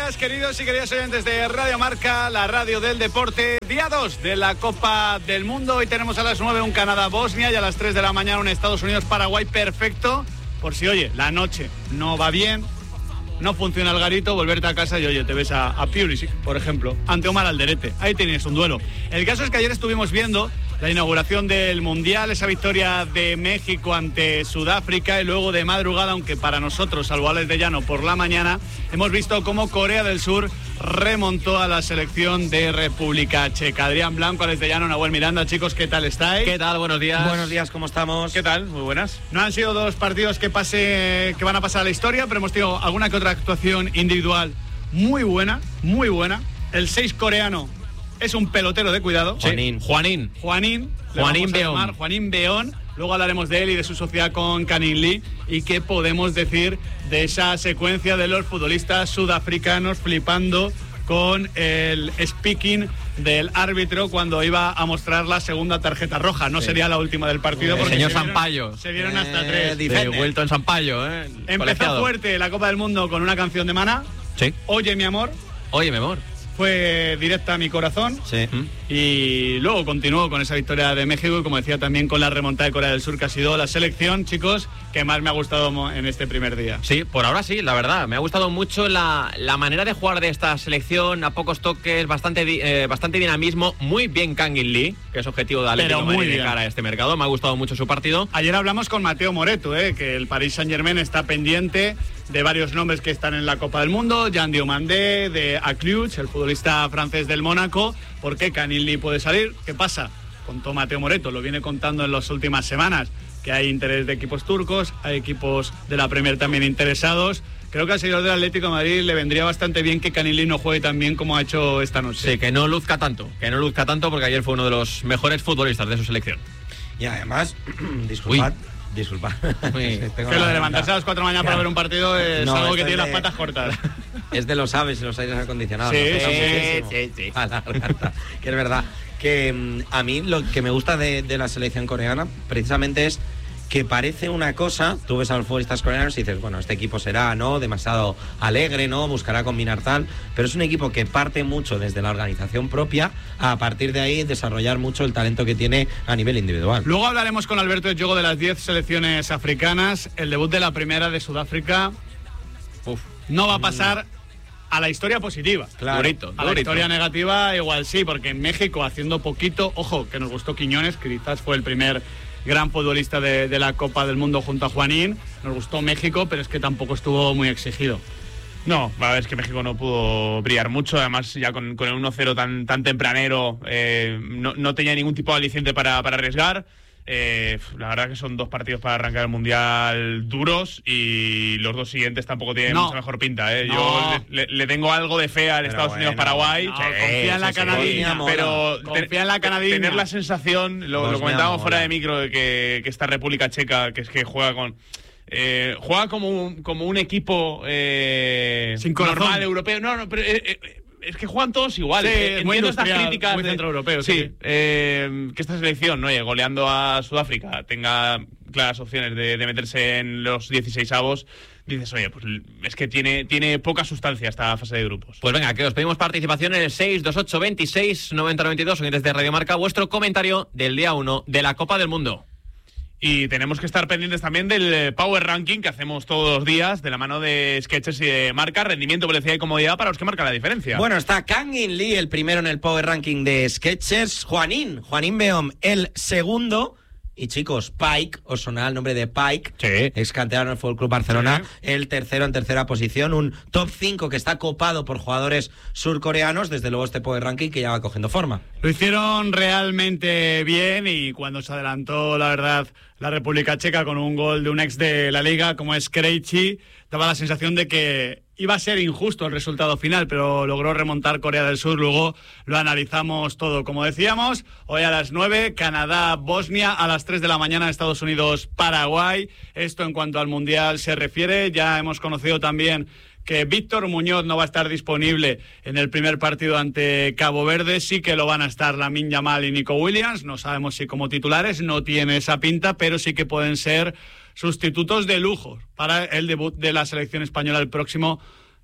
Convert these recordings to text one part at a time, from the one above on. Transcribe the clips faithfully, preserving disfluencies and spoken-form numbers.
días, queridos y queridas oyentes de Radio Marca, la radio del deporte. Día dos de la Copa del Mundo. Hoy tenemos a las nueve un Canadá-Bosnia y a las tres de la mañana un Estados Unidos-Paraguay. Perfecto, por si, oye, la noche no va bien, no funciona el garito, volverte a casa y, oye, te ves a, a Pulisic, por ejemplo, ante Omar Alderete. Ahí tienes un duelo. El caso es que ayer estuvimos viendo la inauguración del Mundial, esa victoria de México ante Sudáfrica, y luego de madrugada, aunque para nosotros, salvo Alex de Llano, por la mañana, hemos visto cómo Corea del Sur remontó a la selección de República Checa. Adrián Blanco, Alex de Llano, Nahuel Miranda, chicos, ¿qué tal estáis? ¿Qué tal? Buenos días. Buenos días, ¿cómo estamos? ¿Qué tal? Muy buenas. No han sido dos partidos que pase, que van a pasar a la historia, pero hemos tenido alguna que otra actuación individual muy buena, muy buena. El seis coreano es un pelotero de cuidado. Sí. Juanín. Juanín. Juanín. Juanín Beón. Juanín Beón. Luego hablaremos de él y de su sociedad con Canin Lee. ¿Y qué podemos decir de esa secuencia de los futbolistas sudafricanos flipando con el speaking del árbitro cuando iba a mostrar la segunda tarjeta roja? No sí. sería la última del partido. El porque señor se vieron, Sampaio. Se vieron eh, hasta tres. De vuelto en Sampaio. Eh, Empezó colegiado. fuerte la Copa del Mundo con una canción de Maná. Sí. Oye, mi amor. Oye, mi amor. Fue directa a mi corazón. Sí. Y luego continuó con esa victoria de México y, como decía, también con la remontada de Corea del Sur, que ha sido la selección, chicos, que más me ha gustado en este primer día. Sí, por ahora sí, la verdad. Me ha gustado mucho la, la manera de jugar de esta selección, a pocos toques, bastante eh, bastante dinamismo. Muy bien Kangin Lee, que es objetivo de Atlético de Madrid de cara a este mercado. Me ha gustado mucho su partido. Ayer hablamos con Mateo Moreto, eh, que el Paris Saint-Germain está pendiente de varios nombres que están en la Copa del Mundo, Jean Diomandé, de Acliuch, el futbolista francés del Mónaco. ¿Por qué Canin Lee puede salir? ¿Qué pasa? Contó Mateo Moreto, lo viene contando en las últimas semanas, que hay interés de equipos turcos, hay equipos de la Premier también interesados. Creo que al señor del Atlético de Madrid le vendría bastante bien que Canin Lee no juegue tan bien como ha hecho esta noche. Sí, que no luzca tanto, que no luzca tanto, porque ayer fue uno de los mejores futbolistas de su selección. Y además, disculpad, Uy. Disculpa. Sí, que lo de levantarse a las cuatro de la mañana claro. para ver un partido es no, algo que tiene de... las patas cortas. Es de los aves y los aires acondicionados. Sí, ¿no? sí, sí, sí. A la garganta. Que es verdad. Que um, a mí lo que me gusta de, de la selección coreana precisamente es que parece una cosa, tú ves a los futbolistas coreanos y dices, bueno, este equipo será, ¿no?, demasiado alegre, ¿no?, buscará combinar tal, pero es un equipo que parte mucho desde la organización propia, a partir de ahí desarrollar mucho el talento que tiene a nivel individual. Luego hablaremos con Alberto Jogo de las diez selecciones africanas. El debut de la primera de Sudáfrica Uf. no va a pasar a la historia positiva. Claro, durito, a durito. la historia negativa igual sí, porque en México haciendo poquito, ojo, que nos gustó Quiñones, que quizás fue el primer gran futbolista de, de la Copa del Mundo junto a Juanín. Nos gustó México, pero es que tampoco estuvo muy exigido. No, la verdad es que México no pudo brillar mucho. Además, ya con, con el uno cero tan, tan tempranero, eh, no, no tenía ningún tipo de aliciente para, para arriesgar. Eh, la verdad que son dos partidos para arrancar el Mundial duros, y los dos siguientes tampoco tienen no. mucha mejor pinta. ¿eh? No. Yo le, le tengo algo de fe al pero Estados bueno, Unidos-Paraguay. No, sí, confía en la canadiña, pero confía en la canadiña. Tener la sensación, lo, lo comentábamos fuera de micro, de que, que esta República Checa, que es que juega con... Eh, juega como un, como un equipo eh, Sin normal europeo. No, no, pero... Eh, eh, es que juegan todos igual. Sí, eh, muy entiendo estas críticas muy de, centroeuropeo. Sí, sí. Eh, que esta selección, ¿no?, goleando a Sudáfrica, tenga claras opciones de, de meterse en los dieciseisavos. Dices, oye, pues es que tiene, tiene poca sustancia esta fase de grupos. Pues venga, que os pedimos participación en el seis dos ocho veintiséis noventa noventa y dos, oyentes de Radio Marca, vuestro comentario del día uno de la Copa del Mundo. Y tenemos que estar pendientes también del Power Ranking que hacemos todos los días de la mano de Skechers y de Marca. Rendimiento, velocidad y comodidad para los que marcan la diferencia. Bueno, está Kangin Lee el primero en el Power Ranking de Skechers. Juanín, Juanín Beón el segundo. Y chicos, Pike, os sonará el nombre de Pike, sí. ex canterano del F C Barcelona, sí. el tercero en tercera posición, un top cinco que está copado por jugadores surcoreanos, desde luego este Power Ranking que ya va cogiendo forma. Lo hicieron realmente bien, y cuando se adelantó, la verdad, la República Checa con un gol de un ex de la Liga como es Krejci, daba la sensación de que iba a ser injusto el resultado final, pero logró remontar Corea del Sur. Luego lo analizamos todo. Como decíamos, hoy a las nueve, Canadá-Bosnia, a las tres de la mañana, Estados Unidos-Paraguay. Esto en cuanto al Mundial se refiere. Ya hemos conocido también que Víctor Muñoz no va a estar disponible en el primer partido ante Cabo Verde. Sí que lo van a estar Lamine Yamal y Nico Williams. No sabemos si como titulares, no tiene esa pinta, pero sí que pueden ser sustitutos de lujo para el debut de la selección española el próximo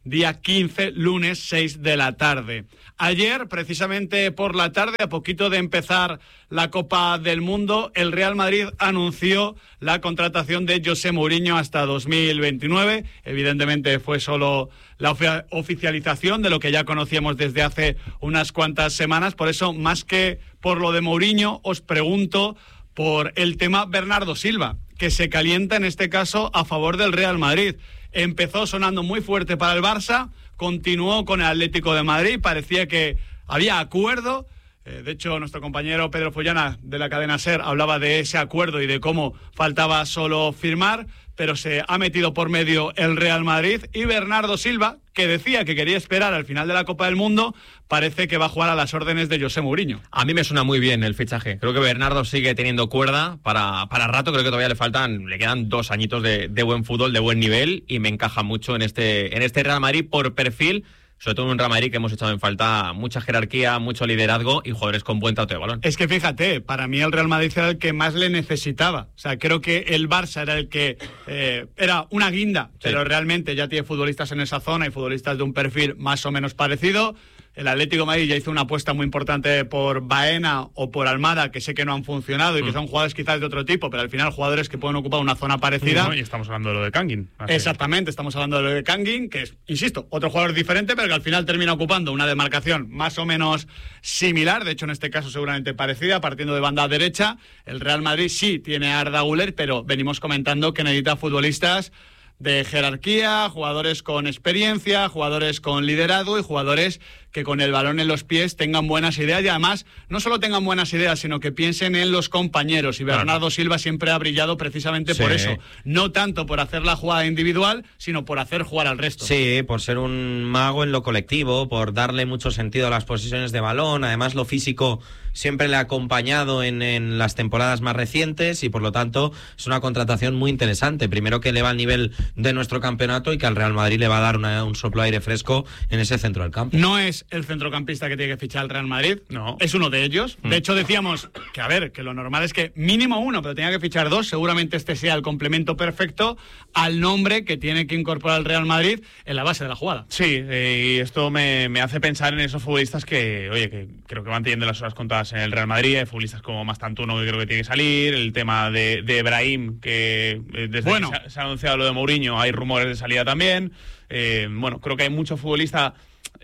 día quince, lunes, seis de la tarde. Ayer, precisamente por la tarde, a poquito de empezar la Copa del Mundo, el Real Madrid anunció la contratación de José Mourinho hasta dos mil veintinueve. Evidentemente fue solo la ofi- oficialización de lo que ya conocíamos desde hace unas cuantas semanas. Por eso, más que por lo de Mourinho, os pregunto por el tema Bernardo Silva, que se calienta en este caso a favor del Real Madrid. Empezó sonando muy fuerte para el Barça, continuó con el Atlético de Madrid, parecía que había acuerdo. Eh, de hecho, nuestro compañero Pedro Follana de la cadena SER hablaba de ese acuerdo y de cómo faltaba solo firmar, pero se ha metido por medio el Real Madrid, y Bernardo Silva, que decía que quería esperar al final de la Copa del Mundo, parece que va a jugar a las órdenes de José Mourinho. A mí me suena muy bien el fichaje. Creo que Bernardo sigue teniendo cuerda para, para rato. Creo que todavía le faltan, le quedan dos añitos de, de buen fútbol, de buen nivel, y me encaja mucho en este, en este Real Madrid por perfil. Sobre todo en un Real Madrid que hemos echado en falta mucha jerarquía, mucho liderazgo y jugadores con buen trato de balón. Es que fíjate, para mí el Real Madrid era el que más le necesitaba. O sea, creo que el Barça era el que eh, era una guinda, sí, pero realmente ya tiene futbolistas en esa zona y futbolistas de un perfil más o menos parecido. El Atlético de Madrid ya hizo una apuesta muy importante por Baena o por Almada, que sé que no han funcionado y que son jugadores quizás de otro tipo, pero al final jugadores que pueden ocupar una zona parecida. No, y estamos hablando de lo de Kangin. Exactamente, estamos hablando de lo de Kangin, que es, insisto, otro jugador diferente, pero que al final termina ocupando una demarcación más o menos similar, de hecho en este caso seguramente parecida, partiendo de banda derecha. El Real Madrid sí tiene a Arda Güler, pero venimos comentando que necesita futbolistas de jerarquía, jugadores con experiencia, jugadores con liderazgo y jugadores que con el balón en los pies tengan buenas ideas, y además no solo tengan buenas ideas, sino que piensen en los compañeros. Y Bernardo claro. Silva siempre ha brillado precisamente sí. por eso, no tanto por hacer la jugada individual, sino por hacer jugar al resto. Sí, por ser un mago en lo colectivo, por darle mucho sentido a las posiciones de balón. Además, lo físico siempre le ha acompañado en, en las temporadas más recientes, y por lo tanto es una contratación muy interesante. Primero, que eleva el nivel de nuestro campeonato y que al Real Madrid le va a dar una, un soplo de aire fresco en ese centro del campo. No es el centrocampista que tiene que fichar el Real Madrid, no, es uno de ellos. De hecho, decíamos que, a ver, que lo normal es que mínimo uno, pero tenía que fichar dos. Seguramente este sea el complemento perfecto al nombre que tiene que incorporar el Real Madrid en la base de la jugada. Sí, eh, y esto me, me hace pensar en esos futbolistas que, oye, que creo que van teniendo las horas contadas en el Real Madrid. Hay futbolistas como Mastantuono, que creo que tiene que salir. El tema de, de Brahim, que eh, desde bueno. que se, se ha anunciado lo de Mourinho, hay rumores de salida también. Eh, bueno, creo que hay mucho futbolista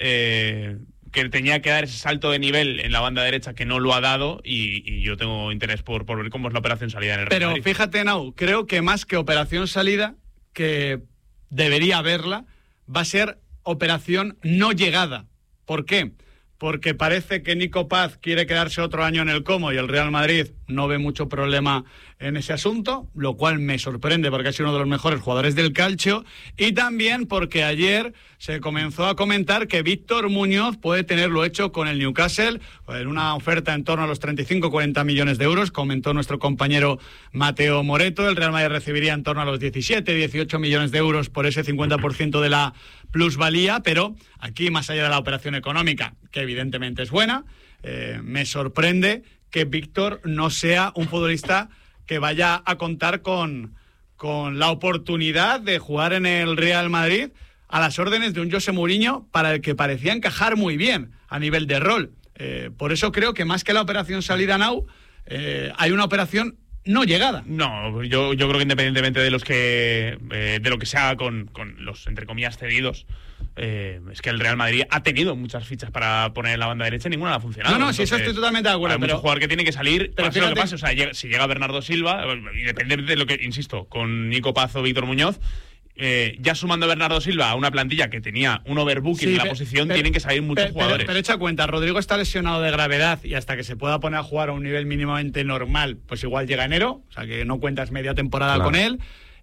Eh, que tenía que dar ese salto de nivel en la banda derecha, que no lo ha dado, y, y yo tengo interés por, por ver cómo es la operación salida en el Real Madrid. Pero fíjate, Nau, creo que más que operación salida, que debería haberla, va a ser operación no llegada. ¿Por qué? Porque parece que Nico Paz quiere quedarse otro año en el Como y el Real Madrid no ve mucho problema en ese asunto, lo cual me sorprende porque ha sido uno de los mejores jugadores del calcio, y también porque ayer se comenzó a comentar que Víctor Muñoz puede tenerlo hecho con el Newcastle en una oferta en torno a los treinta y cinco a cuarenta millones de euros, comentó nuestro compañero Mateo Moreto. El Real Madrid recibiría en torno a los diecisiete, dieciocho millones de euros por ese cincuenta por ciento de la plusvalía, pero aquí, más allá de la operación económica, que evidentemente es buena, eh, me sorprende que Víctor no sea un futbolista que vaya a contar con, con la oportunidad de jugar en el Real Madrid a las órdenes de un José Mourinho, para el que parecía encajar muy bien a nivel de rol. Eh, por eso creo que más que la operación salida now, eh, hay una operación no llegada. No, yo, yo creo que independientemente de los que eh, de lo que se haga con, con los, entre comillas, cedidos, eh, es que el Real Madrid ha tenido muchas fichas para poner en la banda derecha y ninguna ha funcionado. No, no, si eso estoy totalmente de acuerdo. Hay pero mucho jugador que tiene que salir, pero pase lo que pase. O sea, llega, si llega Bernardo Silva, y depende de lo que, insisto, con Nico Paz o Víctor Muñoz, Eh, ya sumando a Bernardo Silva a una plantilla que tenía un overbooking sí, en la pe, posición, pe, tienen que salir muchos pe, jugadores. Pero, pero echa cuenta, Rodrigo está lesionado de gravedad y hasta que se pueda poner a jugar a un nivel mínimamente normal, pues igual llega enero, o sea que no cuentas media temporada claro. con él.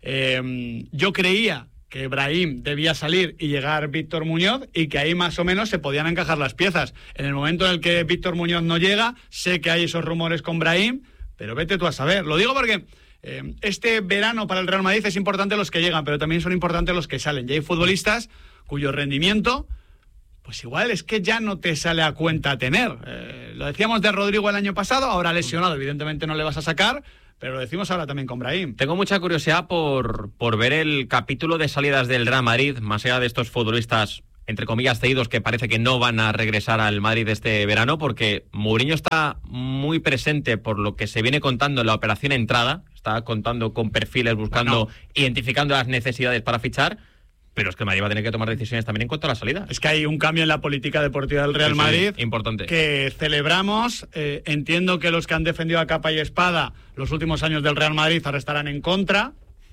Eh, yo creía que Brahim debía salir y llegar Víctor Muñoz, y que ahí más o menos se podían encajar las piezas. En el momento en el que Víctor Muñoz no llega, sé que hay esos rumores con Brahim, pero vete tú a saber. Lo digo porque este verano para el Real Madrid es importante los que llegan, pero también son importantes los que salen. Y hay futbolistas cuyo rendimiento, pues igual es que ya no te sale a cuenta tener. Eh, lo decíamos de Rodrigo el año pasado, ahora lesionado, evidentemente no le vas a sacar, pero lo decimos ahora también con Brahim. Tengo mucha curiosidad por, por ver el capítulo de salidas del Real Madrid, más allá de estos futbolistas, entre comillas, cedidos, que parece que no van a regresar al Madrid este verano, porque Mourinho está muy presente por lo que se viene contando en la operación entrada, está contando con perfiles, buscando, bueno, identificando las necesidades para fichar, pero es que el Madrid va a tener que tomar decisiones también en cuanto a la salida. Es que hay un cambio en la política deportiva del Real sí, Madrid sí, importante, que celebramos. Eh, entiendo que los que han defendido a capa y espada los últimos años del Real Madrid ahora estarán en contra,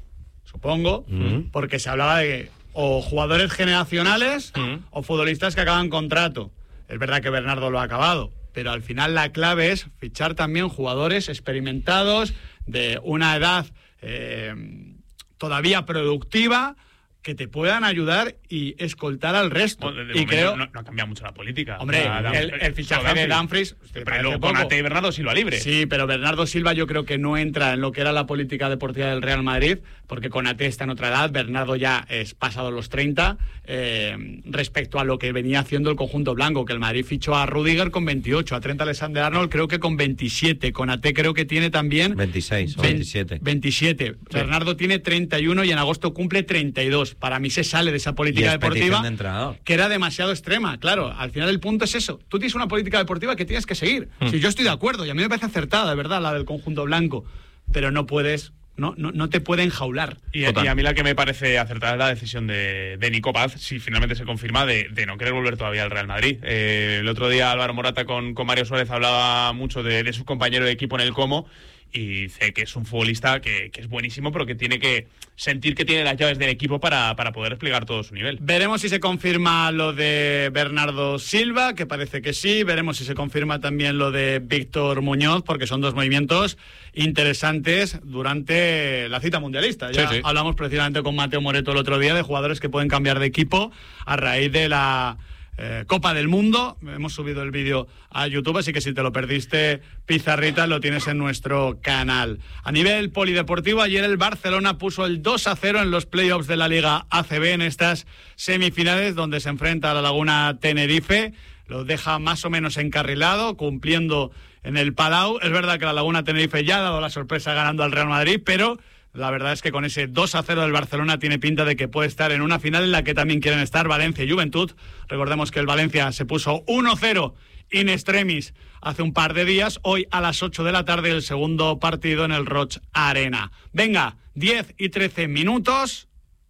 supongo, mm. porque se hablaba de o jugadores generacionales mm. o futbolistas que acaban contrato. Es verdad que Bernardo lo ha acabado, pero al final la clave es fichar también jugadores experimentados de una edad eh, todavía productiva, que te puedan ayudar y escoltar al resto. Bueno, y creo no, no ha cambiado mucho la política. Hombre, o sea, el, el fichaje Dumfries, de Dumfries, pero luego Konate y Bernardo Silva libre. Sí, pero Bernardo Silva yo creo que no entra en lo que era la política deportiva del Real Madrid, porque Konate está en otra edad, Bernardo ya es pasado los treinta, eh, respecto a lo que venía haciendo el conjunto blanco, que el Madrid fichó a Rudiger con veintiocho, a Trent Alexander-Arnold creo que con veintisiete, Konate creo que tiene también veintiséis o veintisiete. veintisiete. Sí. Bernardo tiene treinta y uno y en agosto cumple treinta y dos. Para mí se sale de esa política deportiva de que era demasiado extrema. Claro, al final el punto es eso. Tú tienes una política deportiva que tienes que seguir. Mm. Si yo estoy de acuerdo, y a mí me parece acertada, de verdad, la del conjunto blanco, pero no puedes, no, no, no te puede enjaular. Y, y a mí la que me parece acertada es la decisión de, de Nico Paz, si finalmente se confirma, de, de no querer volver todavía al Real Madrid. Eh, el otro día Álvaro Morata con, con Mario Suárez hablaba mucho de, de su compañero de equipo en el Como, y dice que es un futbolista que, que es buenísimo, pero que tiene que sentir que tiene las llaves del equipo para, para poder desplegar todo su nivel. Veremos si se confirma lo de Bernardo Silva, que parece que sí. Veremos si se confirma también lo de Víctor Muñoz, porque son dos movimientos interesantes durante la cita mundialista. Ya sí, sí. hablamos precisamente con Mateo Moreto el otro día de jugadores que pueden cambiar de equipo a raíz de la Eh, Copa del Mundo. Hemos subido el vídeo a YouTube, así que si te lo perdiste, pizarrita, lo tienes en nuestro canal. A nivel polideportivo, ayer el Barcelona puso el dos a cero en los playoffs de la Liga A C B en estas semifinales, donde se enfrenta a la Laguna Tenerife. Lo deja más o menos encarrilado, cumpliendo en el Palau. Es verdad que la Laguna Tenerife ya ha dado la sorpresa ganando al Real Madrid, pero la verdad es que con ese dos a cero del Barcelona tiene pinta de que puede estar en una final en la que también quieren estar Valencia y Juventud. Recordemos que el Valencia se puso uno cero in extremis hace un par de días. Hoy a las ocho de la tarde el segundo partido en el Roig Arena. Venga, diez y trece minutos.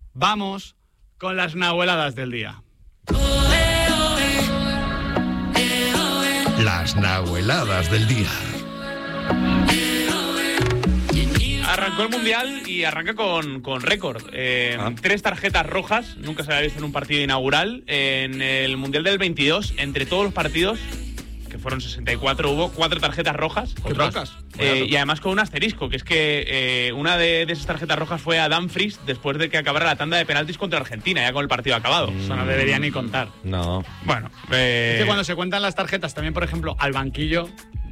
Vamos con las nahueladas del día. Las nahueladas del día. Arrancó el Mundial y arranca con, con récord. Eh, ah. Tres tarjetas rojas, nunca se había visto en un partido inaugural. En el Mundial del veintidós, entre todos los partidos, que fueron sesenta y cuatro, hubo cuatro tarjetas rojas. ¿Qué rojas? Eh, y además con un asterisco, que es que eh, una de, de esas tarjetas rojas fue a Dumfries después de que acabara la tanda de penaltis contra Argentina, ya con el partido acabado. Mm. Eso no debería ni contar. No. Bueno. Eh... Es que cuando se cuentan las tarjetas, también, por ejemplo, al banquillo,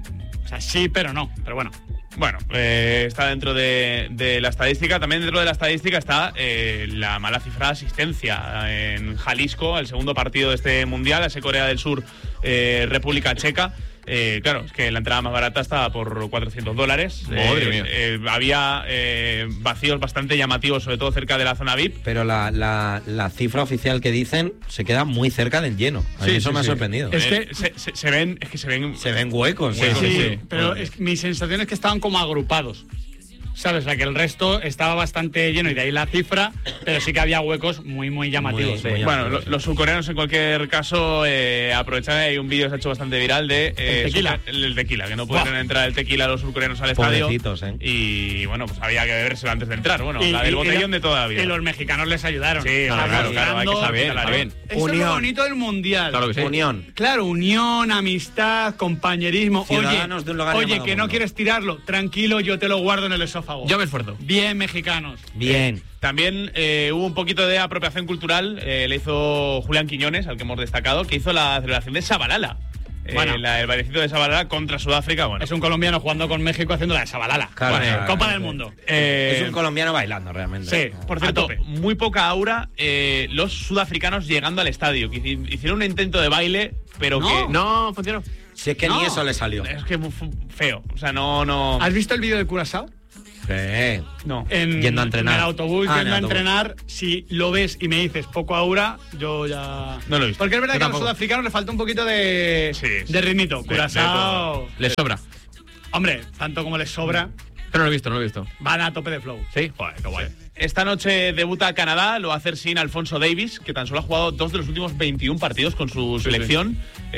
o sea, sí, pero no, pero bueno. Bueno, eh, está dentro de, de la estadística. También dentro de la estadística está eh, la mala cifra de asistencia en Jalisco, el segundo partido de este Mundial, ese Corea del Sur, eh, República Checa. Eh, claro, es que la entrada más barata estaba por cuatrocientos dólares. Madre eh, mía. Eh, había eh, vacíos bastante llamativos, sobre todo cerca de la zona V I P. Pero la, la, la cifra oficial que dicen se queda muy cerca del lleno. A mí sí, eso sí, me ha sí. sorprendido. Es que se, se, se ven, es que se ven, se ven huecos. Sí, huecos. sí, Sí, sí. Pero es, mi sensación es que estaban como agrupados, ¿sabes? O sea, que el resto estaba bastante lleno y de ahí la cifra, pero sí que había huecos muy, muy llamativos. Muy, muy bueno, llamativos, lo, los surcoreanos en cualquier caso eh, aprovechan, hay un vídeo que se ha hecho bastante viral de eh, el tequila. El, el tequila, que no pueden Buah. entrar el tequila los surcoreanos al Pobrecitos, estadio. ¿eh? Y bueno, pues había que bebérselo antes de entrar. Bueno, Y- la del y- botellón y- de toda la vida. Y los mexicanos les ayudaron. Sí, claro, claro, claro, hay que saber, está bien. Eso es lo Unión. bonito del Mundial. Claro que sí. Unión. Claro, unión, amistad, compañerismo. Ciudadanos oye, de un lugar oye llamado que no mundo. quieres tirarlo, tranquilo, yo te lo guardo en el esófago. Yo me esfuerzo. Bien, mexicanos. Bien. También eh, hubo un poquito de apropiación cultural, eh, le hizo Julián Quiñones, al que hemos destacado, que hizo la celebración de Shabalala. Eh, Bueno. la- el bailecito de Shabalala contra Sudáfrica. Bueno, Es un colombiano jugando con México haciendo la de Shabalala. Claro, Bueno, claro, Copa claro. del Mundo. eh, Es un colombiano bailando realmente. Sí, Por a cierto, tope. muy poca aura eh, los sudafricanos llegando al estadio, que hici- hicieron un intento de baile, pero No. que No, funcionó. Si es que No. ni eso le salió. es que fu- feo. O sea, no, no. ¿Has visto el vídeo de Curazao? Sí. No. En, Yendo a entrenar. En el autobús, ah, yendo en a entrenar. Si lo ves y me dices poco aura, yo ya... No lo he visto. Porque es verdad Yo que a tampoco. los sudafricanos le falta un poquito de, Sí, sí. de ritmito. Curazao. Le sobra. Hombre, tanto como les sobra, Pero no lo he visto, no lo he visto. van a tope de flow. Sí, joder, qué guay. Esta noche debuta Canadá, lo va a hacer sin Alfonso Davis, que tan solo ha jugado dos de los últimos veintiún partidos con su selección.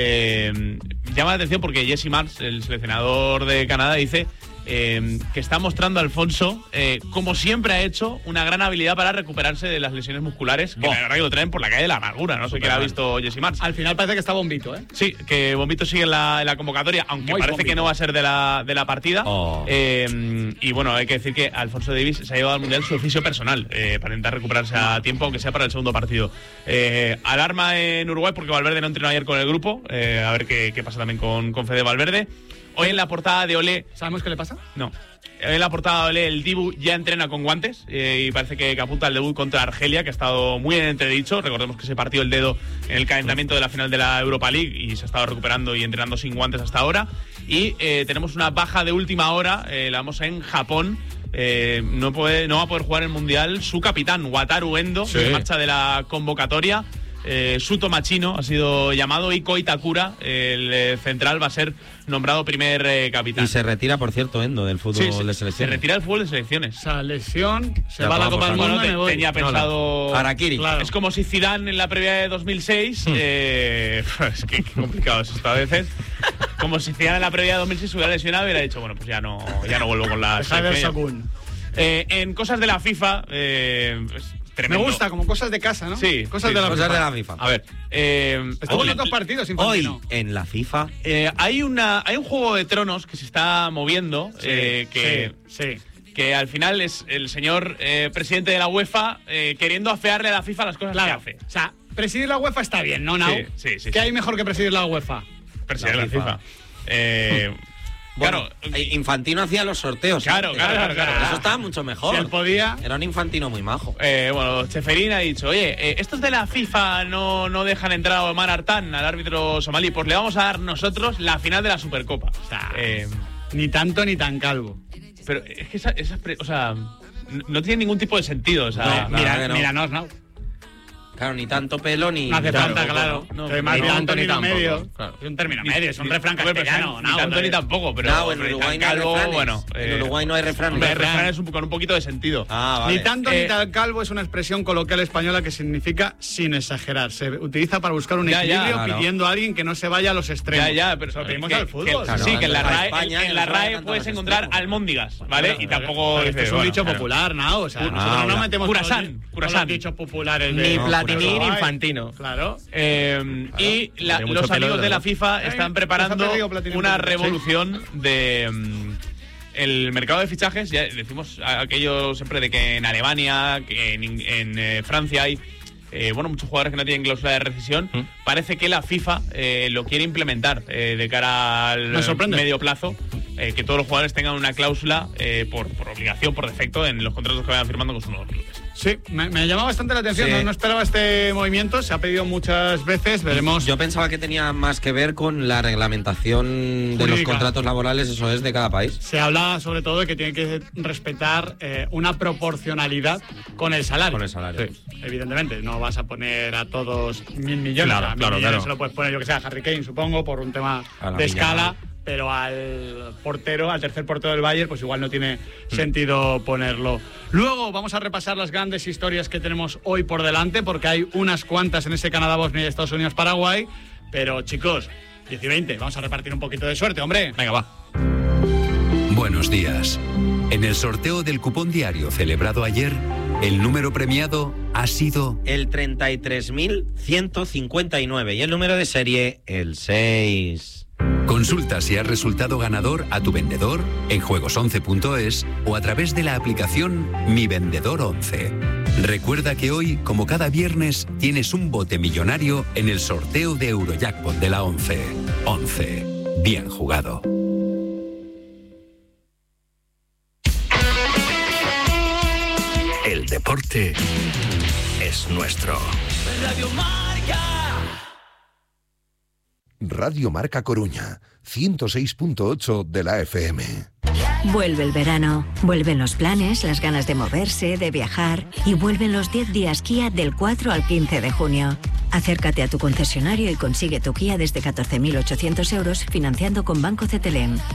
Eh, llama la atención porque Jesse Marsh, el seleccionador de Canadá, dice eh, que está mostrando a Alfonso, eh, como siempre ha hecho, una gran habilidad para recuperarse de las lesiones musculares, que Buah. la verdad que lo traen por la calle de la amargura. No sé qué ha visto Jesse Marsh. Al final parece que está bombito, ¿eh? Sí, que Bombito sigue en la, en la convocatoria, aunque Muy parece Bombito. que no va a ser de la, de la partida. Oh. Eh, y bueno, hay que decir que Alfonso Davis se ha llevado al Mundial su oficio personal eh, para intentar recuperarse a tiempo, aunque sea para el segundo partido. Eh, alarma en Uruguay porque Valverde no entrenó ayer con el grupo. Eh, a ver qué, qué pasa también con, con Fede Valverde. Hoy en la portada de Olé... ¿Sabemos qué le pasa? No. En la portada de Olé, el Dibu ya entrena con guantes eh, y parece que, que apunta al debut contra Argelia, que ha estado muy en entredicho. Recordemos que se partió el dedo en el calentamiento de la final de la Europa League y se ha estado recuperando y entrenando sin guantes hasta ahora. Y eh, tenemos una baja de última hora, eh, la vamos en Japón. Eh, no, puede, no va a poder jugar el Mundial su capitán, Wataru Endo, Sí. en marcha de la convocatoria. Eh, Suto Machino ha sido llamado y Koi Takura, el eh, central, va a ser nombrado primer eh, capitán. Y se retira, por cierto, Endo, del fútbol Sí, se- de se selección. retira del fútbol de selecciones. Esa lesión, se Ya va a la vamos, Copa del bueno, Mundo y me Te- voy. tenía pensado... Harakiri. Claro. Es como si Zidane en la previa de dos mil seis... eh, es que qué complicado es esto a veces. Como si Zidane en la previa de dos mil seis se hubiera lesionado y hubiera dicho, bueno, pues ya no, ya no vuelvo con la Deja de ver selección. Sakun. Eh, en cosas de la FIFA... Eh, es Me tremendo. gusta, como cosas de casa, ¿no? Sí, Cosas sí, de la Cosas FIFA. de la FIFA. A ver, eh, Estuvo en hoy- otros partidos, Hoy, Infantino. en la FIFA, eh, hay, una, hay un juego de tronos que se está moviendo, eh, que... Sí, sí. que al final es el señor eh, presidente de la UEFA eh, queriendo afearle a la FIFA las cosas Claro. que hace. O sea, presidir la UEFA está bien, ¿no, Nau? Sí, sí, sí, ¿Qué sí. hay mejor que presidir la UEFA? Presidir La la FIFA. FIFA. Eh, bueno, claro, eh, Infantino hacía los sorteos. Claro, antes. claro, claro, claro. Eso estaba mucho mejor. Si él podía. Era un Infantino muy majo. eh, bueno, Cheferín ha dicho, oye, eh, estos de la FIFA no, no dejan entrar a Omar Artán, al árbitro somalí, pues le vamos a dar nosotros la final de la Supercopa. O sea, eh, Ni tanto ni tan calvo. pero es que esa, esa pre- o sea, n- no tiene ningún tipo de sentido. O sea, No, Mira, claro que no. míranos, Nau. Claro, ni tanto pelo ni. No hace Claro, falta, poco, claro. ¿no? No, Que más ni bien un tanto ni término tampoco, medio. claro. Es un término Ni- medio, es un ni- refrán hombre, pero castellano. Ni Nau, tanto joder. ni tampoco, pero. No, en pero Uruguay tan no hay calvo, refranes. bueno, En eh, Uruguay no hay refranes. hombre, refrán es un, con un poquito de sentido. Ah, vale. Ni tanto Eh, ni tan calvo es una expresión coloquial española que significa sin exagerar. Se utiliza para buscar un Ya, ya, equilibrio claro. pidiendo a alguien que no se vaya a los extremos. Ya, ya, pero Se lo pedimos que- al que- fútbol. Claro, sí, que en la a RAE, España en, que en no la se vaya RAE tanto a puedes los encontrar extremos. almóndigas, ¿vale? Claro, y claro, tampoco pero esto dices, es un bueno, dicho claro. popular, ¿no? O sea, Ah, nosotros no hola. metemos Curasán, todos los- curasán. todos los dichos populares de Ni No, Platini por ni eso. Infantino. Claro. Eh, y la- Tiene mucho los pelo, amigos de de la verdad. FIFA Ay, están nos preparando ha perdido Platini una un poco. revolución de mm, el mercado de fichajes. Ya decimos aquello siempre de que en Alemania, que en, en, eh, Francia hay eh, bueno, muchos jugadores que no tienen cláusula de rescisión. ¿Mm? Parece que la FIFA eh, lo quiere implementar eh, de cara al Me sorprende. medio plazo. Eh, que todos los jugadores tengan una cláusula eh, por, por obligación, por defecto, en los contratos que vayan firmando con sus nuevos clubes. Sí, me, me llamaba bastante la atención. Sí. No, no esperaba este movimiento. Se ha pedido muchas veces. Veremos. Yo pensaba que tenía más que ver con la reglamentación de los Jurídica. contratos laborales, eso es, de cada país. Se habla sobre todo de que tiene que respetar eh, una proporcionalidad con el salario. Con el salario. Sí, evidentemente, no vas a poner a todos mil millones. Claro, a mil claro, millones claro. se lo puedes poner, yo que sé, a Harry Kane, supongo, por un tema A la de Viña escala. Mal. Pero al portero, al tercer portero del Bayern, pues igual no tiene sentido ponerlo. Luego vamos a repasar las grandes historias que tenemos hoy por delante, porque hay unas cuantas en ese Canadá, Bosnia y Estados Unidos, Paraguay. Pero chicos, diez y veinte, vamos a repartir un poquito de suerte, hombre. Venga, va. Buenos días. En el sorteo del cupón diario celebrado ayer, el número premiado ha sido El treinta y tres mil ciento cincuenta y nueve y el número de serie, el seis. Consulta si has resultado ganador a tu vendedor en juegos once punto es o a través de la aplicación Mi Vendedor once. Recuerda que hoy, como cada viernes, tienes un bote millonario en el sorteo de Eurojackpot de la once. once. Bien jugado. El deporte es nuestro. Radio Marca Coruña, ciento seis punto ocho de la F M. Vuelve el verano, vuelven los planes, las ganas de moverse, de viajar y vuelven los diez días Kia del cuatro al quince de junio. Acércate a tu concesionario y consigue tu Kia desde catorce mil ochocientos euros financiando con Banco C T L M.